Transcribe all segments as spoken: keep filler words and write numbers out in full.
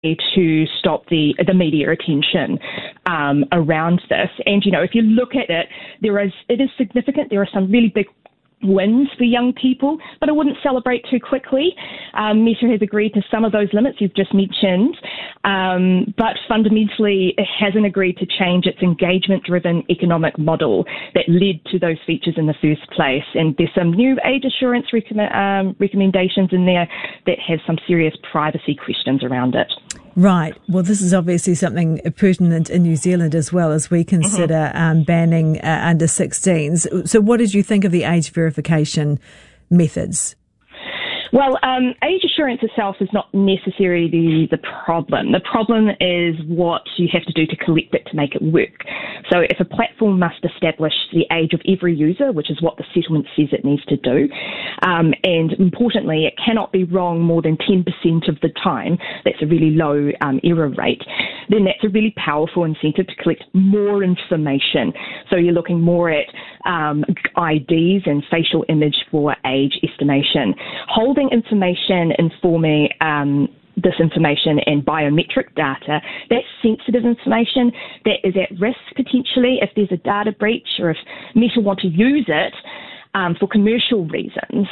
to stop the the media attention um, around this. And, you know, if you look at it, there is it is significant. There are some really big wins for young people, but I wouldn't celebrate too quickly. Um, Meta has agreed to some of those limits you've just mentioned, um, but fundamentally it hasn't agreed to change its engagement-driven economic model that led to those features in the first place. And there's some new age assurance recommend, um, recommendations in there that have some serious privacy questions around it. Right. Well, this is obviously something pertinent in New Zealand as well, as we consider mm-hmm. um, banning uh, under sixteens. So what did you think of the age verification methods? Well, um, age assurance itself is not necessarily the, the problem. The problem is what you have to do to collect it to make it work. So if a platform must establish the age of every user, which is what the settlement says it needs to do, um, and importantly, it cannot be wrong more than ten percent of the time, that's a really low um, error rate, then that's a really powerful incentive to collect more information. So you're looking more at um, I Ds and facial image for age estimation. Holding information informing um, this information and biometric data, that's sensitive information that is at risk potentially if there's a data breach or if Meta want to use it um, for commercial reasons.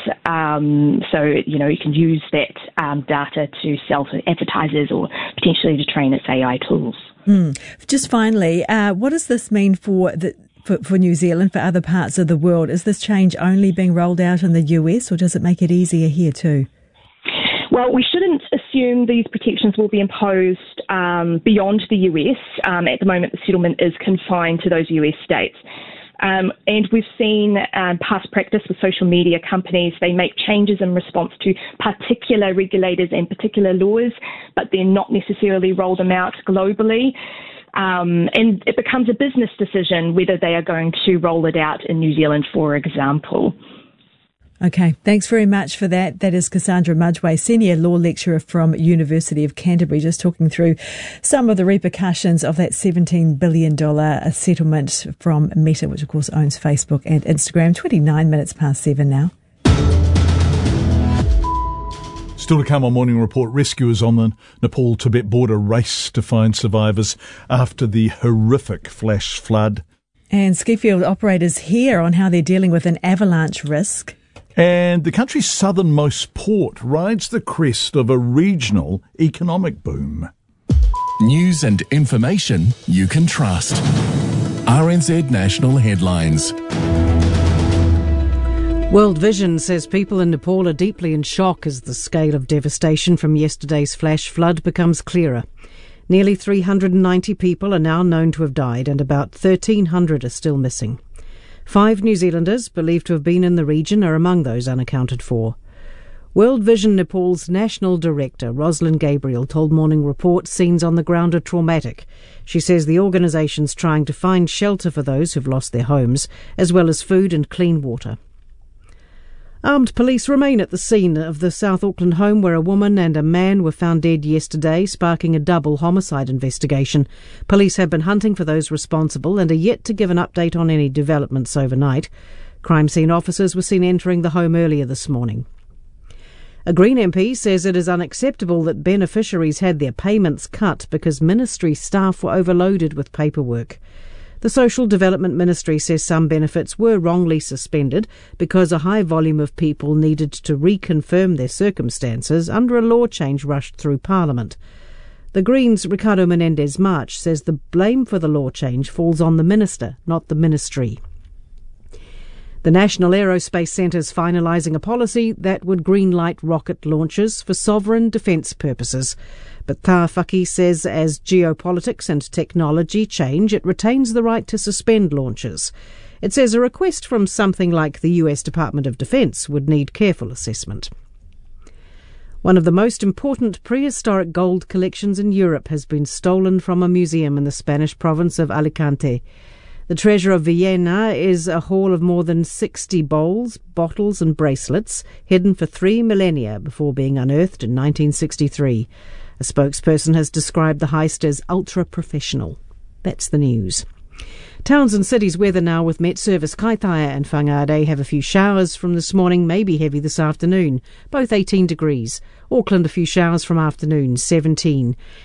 Um, so, you know, you can use that um, data to sell to advertisers or potentially to train its A I tools. Mm. Just finally, uh, what does this mean for the For, for New Zealand, for other parts of the world? Is this change only being rolled out in the U S, or does it make it easier here too? Well, we shouldn't assume these protections will be imposed um, beyond the U S. Um, at the moment, the settlement is confined to those U S states. Um, and we've seen um, past practice with social media companies. They make changes in response to particular regulators and particular laws, but they're not necessarily roll them out globally. Um, and it becomes a business decision whether they are going to roll it out in New Zealand, for example. Okay, thanks very much for that. That is Cassandra Mudgway, Senior Law Lecturer from University of Canterbury, just talking through some of the repercussions of that seventeen billion dollars settlement from Meta, which of course owns Facebook and Instagram. twenty-nine minutes past seven now. Still to come on Morning Report, rescuers on the Nepal-Tibet border race to find survivors after the horrific flash flood. And skifield operators here on how they're dealing with an avalanche risk. And the country's southernmost port rides the crest of a regional economic boom. News and information you can trust. R N Z National Headlines. World Vision says people in Nepal are deeply in shock as the scale of devastation from yesterday's flash flood becomes clearer. Nearly three hundred ninety people are now known to have died and about thirteen hundred are still missing. Five New Zealanders believed to have been in the region are among those unaccounted for. World Vision Nepal's National Director, Rosalind Gabriel, told Morning Report scenes on the ground are traumatic. She says the organisation's trying to find shelter for those who've lost their homes, as well as food and clean water. Armed police remain at the scene of the South Auckland home where a woman and a man were found dead yesterday, sparking a double homicide investigation. Police have been hunting for those responsible and are yet to give an update on any developments overnight. Crime scene officers were seen entering the home earlier this morning. A Green M P says it is unacceptable that beneficiaries had their payments cut because ministry staff were overloaded with paperwork. The Social Development Ministry says some benefits were wrongly suspended because a high volume of people needed to reconfirm their circumstances under a law change rushed through Parliament. The Greens' Ricardo Menendez-March says the blame for the law change falls on the minister, not the ministry. The National Aerospace Centre is finalising a policy that would greenlight rocket launches for sovereign defence purposes. But Tāwhaki says as geopolitics and technology change, it retains the right to suspend launches. It says a request from something like the U S Department of Defence would need careful assessment. One of the most important prehistoric gold collections in Europe has been stolen from a museum in the Spanish province of Alicante. The treasure of Villena is a haul of more than sixty bowls, bottles and bracelets, hidden for three millennia before being unearthed in nineteen sixty-three. A spokesperson has described the heist as ultra-professional. That's the news. Towns and cities weather now with Met Service. Kaitaia and Whangarei have a few showers from this morning, maybe heavy this afternoon, both eighteen degrees. Auckland a few showers from afternoon, seventeen.